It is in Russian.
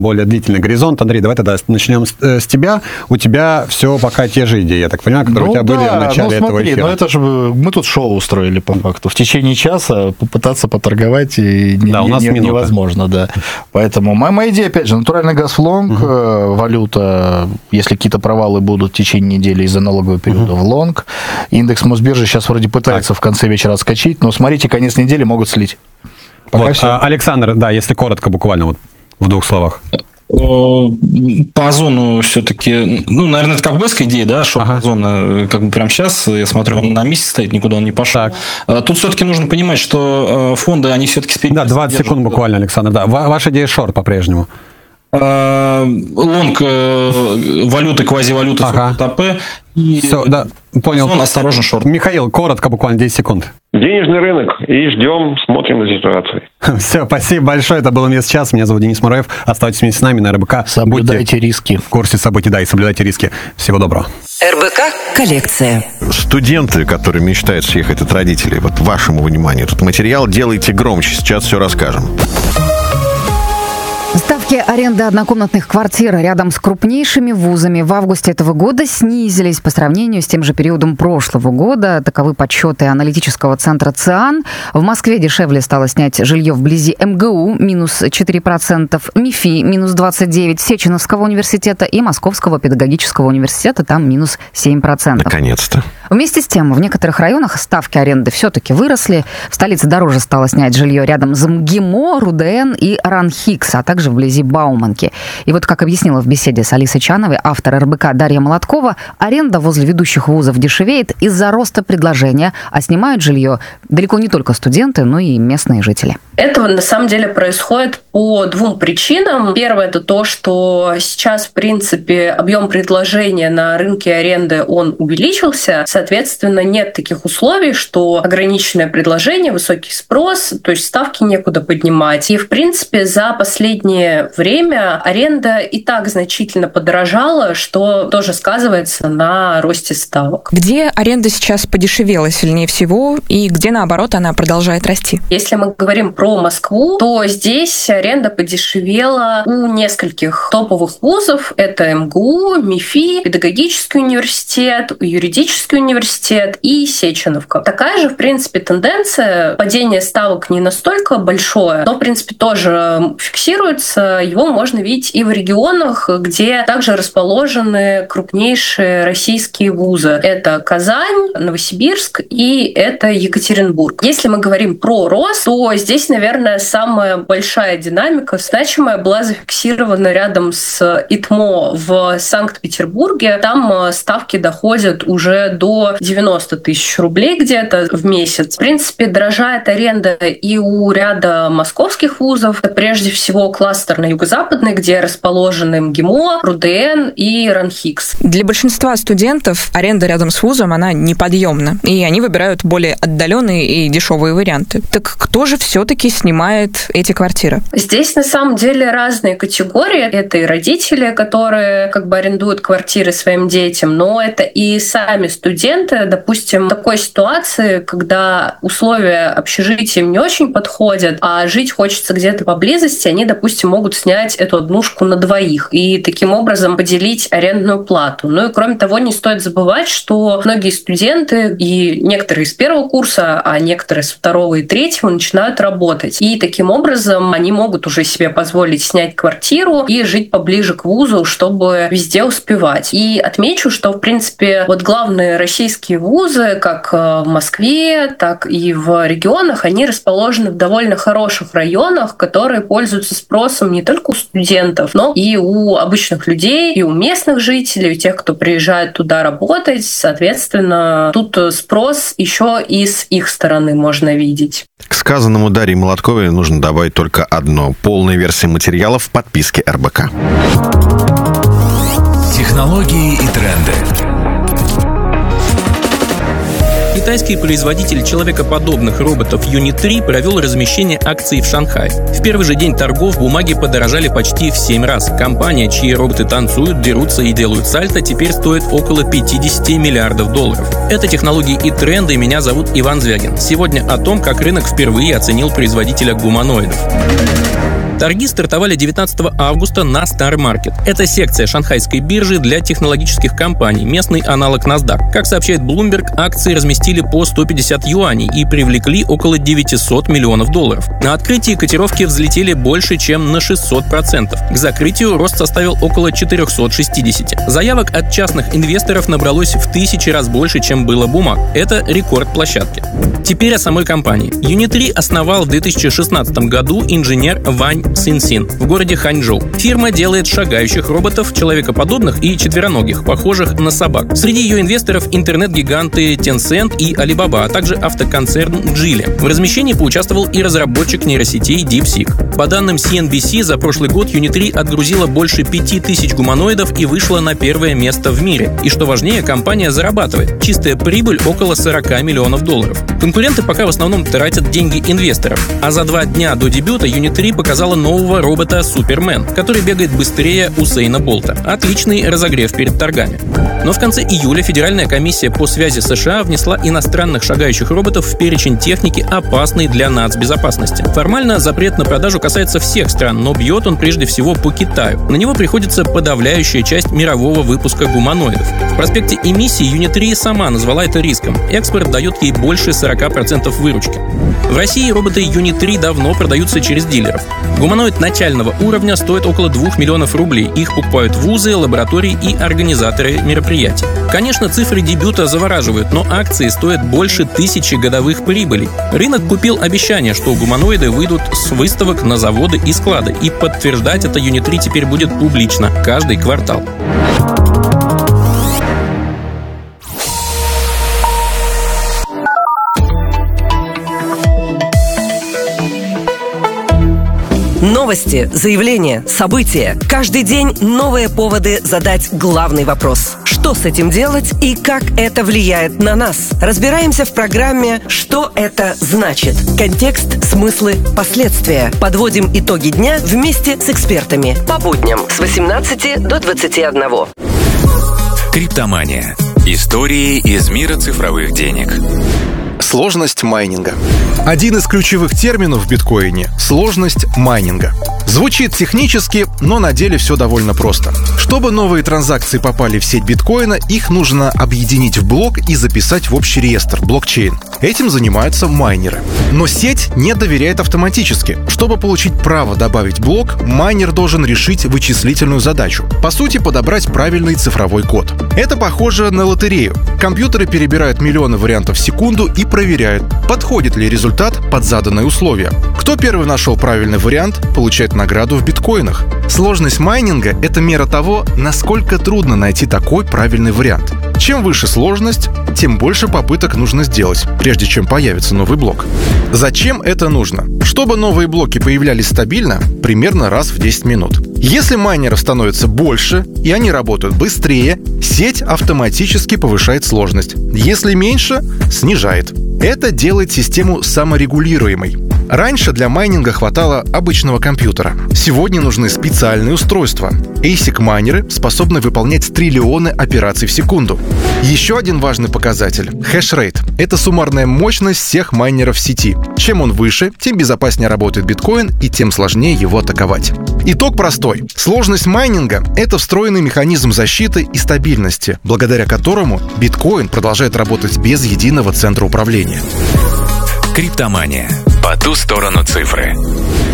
более длительный горизонт. Андрей, давай тогда начнем с тебя. У тебя все пока те же идеи, я так понимаю, которые у тебя были в начале этого эфира. Это же мы тут шоу устроили по факту. В течение часа попытаться поторговать невозможно. Да. Поэтому моя идея, опять же, натуральный газ в лонг, валюта, если какие-то провалы будут в течение недели из-за налогового периода в лонг. Индекс Мосбиржи сейчас вроде пытается в конце вечера отскочить, но смотрите, конец недели могут слить. Александр, да, если коротко, буквально вот в 2 словах. По озону все-таки, наверное, это ковбойская идея, да, шорт-озона, как бы прямо сейчас, я смотрю, он на месте стоит, никуда он не пошел. Так. Тут все-таки нужно понимать, что фонды, они все-таки спереди. Да, 20 секунд буквально, Александр, да. Ваша идея шорт по-прежнему? Лонг валюты, квазивалюты, ТП. Все, да, понял. Осторожно, шорт. Михаил, коротко, буквально 10 секунд. Денежный рынок. И ждем, смотрим на ситуацию. Все, спасибо большое. Это был «Инвест час». Меня зовут Денис Мураев. Оставайтесь вместе с нами на РБК. Соблюдайте риски. В курсе событий, да, и соблюдайте риски. Всего доброго. РБК коллекция. Студенты, которые мечтают съехать от родителей, вот вашему вниманию. Тут материал «Делайте громче». Сейчас все расскажем. Ставки аренды однокомнатных квартир рядом с крупнейшими вузами в августе этого года снизились по сравнению с тем же периодом прошлого года. Таковы подсчеты аналитического центра ЦИАН. В Москве дешевле стало снять жилье вблизи МГУ, минус 4%, МИФИ, минус 29%, Сеченовского университета и Московского педагогического университета, там минус 7%. Наконец-то. Вместе с тем, в некоторых районах ставки аренды все-таки выросли. В столице дороже стало снять жилье рядом с МГИМО, РУДН и РАНХИКС, а также вблизи Бауманки. И вот, как объяснила в беседе с Алисой Чановой автор РБК Дарья Молоткова, аренда возле ведущих вузов дешевеет из-за роста предложения, а снимают жилье далеко не только студенты, но и местные жители. Это на самом деле происходит по 2 причинам. Первое – это то, что сейчас, в принципе, объем предложения на рынке аренды, он увеличился. Соответственно, нет таких условий, что ограниченное предложение, высокий спрос, то есть ставки некуда поднимать. И, в принципе, за последнее время аренда и так значительно подорожала, что тоже сказывается на росте ставок. Где аренда сейчас подешевела сильнее всего и где, наоборот, она продолжает расти? Если мы говорим про Москву, то здесь аренда подешевела у нескольких топовых вузов. Это МГУ, МИФИ, Педагогический университет, Юридический университет и Сеченовка. Такая же, в принципе, тенденция. Падение ставок не настолько большое, но, в принципе, тоже фиксируется. Его можно видеть и в регионах, где также расположены крупнейшие российские вузы. Это Казань, Новосибирск и это Екатеринбург. Если мы говорим про рост, то здесь, наверное, самая большая динамика значимая была зафиксирована рядом с ИТМО в Санкт-Петербурге. Там ставки доходят уже до 90 тысяч рублей где-то в месяц. В принципе, дорожает аренда и у ряда московских вузов. Это прежде всего кластерно-юго-западный, где расположены МГИМО, РУДН и РАНХИКС. Для большинства студентов аренда рядом с вузом, она неподъемна, и они выбирают более отдаленные и дешевые варианты. Так кто же все-таки снимает эти квартиры? Здесь на самом деле разные категории. Это и родители, которые как бы арендуют квартиры своим детям, но это и сами студенты. Допустим, в такой ситуации, когда условия общежития им не очень подходят, а жить хочется где-то поблизости, они, допустим, могут снять эту однушку на 2 и таким образом поделить арендную плату. Ну и кроме того, не стоит забывать, что многие студенты, и некоторые с 1 курса, а некоторые с 2 и 3 начинают работать. И таким образом они могут уже себе позволить снять квартиру и жить поближе к вузу, чтобы везде успевать. И отмечу, что, в принципе, вот главные российские вузы, как в Москве, так и в регионах, они расположены в довольно хороших районах, которые пользуются спросом не только у студентов, но и у обычных людей, и у местных жителей, у тех, кто приезжает туда работать. Соответственно, тут спрос еще и с их стороны можно видеть. К сказанному Дарье Молотковой нужно добавить только одно. Полная версия материалов в подписке РБК. Технологии и тренды. Китайский производитель человекоподобных роботов Unit 3 провел размещение акций в Шанхае. В первый же день торгов бумаги подорожали почти в 7 раз. Компания, чьи роботы танцуют, дерутся и делают сальто, теперь стоит около $50 миллиардов. Это технологии и тренды. Меня зовут Иван Звягин. Сегодня о том, как рынок впервые оценил производителя гуманоидов. Торги стартовали 19 августа на Star Market. Это секция шанхайской биржи для технологических компаний, местный аналог NASDAQ. Как сообщает Bloomberg, акции разместили по 150 юаней и привлекли около 900 миллионов долларов. На открытии котировки взлетели больше, чем на 600%. К закрытию рост составил около 460. Заявок от частных инвесторов набралось в 1000 раз больше, чем было бумаг. Это рекорд площадки. Теперь о самой компании. Unit3 основал в 2016 году инженер Вань Цинсин в городе Ханчжоу. Фирма делает шагающих роботов, человекоподобных и четвероногих, похожих на собак. Среди ее инвесторов интернет-гиганты Tencent и Alibaba, а также автоконцерн Geely. В размещении поучаствовал и разработчик нейросетей DeepSeek. По данным CNBC, за прошлый год Unit3 отгрузила больше 5000 гуманоидов и вышла на первое место в мире. И что важнее, компания зарабатывает. Чистая прибыль около 40 миллионов долларов. Конкуренты пока в основном тратят деньги инвесторов. А за 2 дня до дебюта Unit3 показала нового робота Супермен, который бегает быстрее Усейна Болта. Отличный разогрев перед торгами. Но в конце июля Федеральная комиссия по связи США внесла иностранных шагающих роботов в перечень техники, опасной для нацбезопасности. Формально запрет на продажу касается всех стран, но бьет он прежде всего по Китаю. На него приходится подавляющая часть мирового выпуска гуманоидов. В проспекте эмиссии Unit3 сама назвала это риском. Экспорт дает ей больше 40% выручки. В России роботы Unit3 давно продаются через дилеров. Гуманоид начального уровня стоит около 2 миллионов рублей. Их покупают вузы, лаборатории и организаторы мероприятий. Конечно, цифры дебюта завораживают, но акции стоят больше 1000 годовых прибылей. Рынок купил обещание, что гуманоиды выйдут с выставок на заводы и склады, и подтверждать это Unit3 теперь будет публично, каждый квартал. Новости, заявления, события. Каждый день новые поводы задать главный вопрос. Что с этим делать и как это влияет на нас? Разбираемся в программе «Что это значит?» Контекст, смыслы, последствия. Подводим итоги дня вместе с экспертами. По будням с 18 до 21. Криптомания. Истории из мира цифровых денег. Сложность майнинга. Один из ключевых терминов в биткоине – сложность майнинга. Звучит технически, но на деле все довольно просто. Чтобы новые транзакции попали в сеть биткоина, их нужно объединить в блок и записать в общий реестр – блокчейн. Этим занимаются майнеры. Но сеть не доверяет автоматически. Чтобы получить право добавить блок, майнер должен решить вычислительную задачу. По сути, подобрать правильный цифровой код. Это похоже на лотерею. Компьютеры перебирают миллионы вариантов в секунду и проверяют, подходит ли результат под заданные условия. Кто первый нашел правильный вариант, получает награду в биткоинах. Сложность майнинга — это мера того, насколько трудно найти такой правильный вариант. Чем выше сложность, тем больше попыток нужно сделать, прежде чем появится новый блок. Зачем это нужно? Чтобы новые блоки появлялись стабильно, примерно раз в 10 минут. Если майнеров становится больше, и они работают быстрее, сеть автоматически повышает сложность. Если меньше, снижает. Это делает систему саморегулируемой. Раньше для майнинга хватало обычного компьютера. Сегодня нужны специальные устройства. ASIC-майнеры способны выполнять триллионы операций в секунду. Еще один важный показатель — хэшрейт. Это суммарная мощность всех майнеров в сети. Чем он выше, тем безопаснее работает биткоин и тем сложнее его атаковать. Итог простой. Сложность майнинга — это встроенный механизм защиты и стабильности, благодаря которому биткоин продолжает работать без единого центра управления. Криптомания. По ту сторону цифры.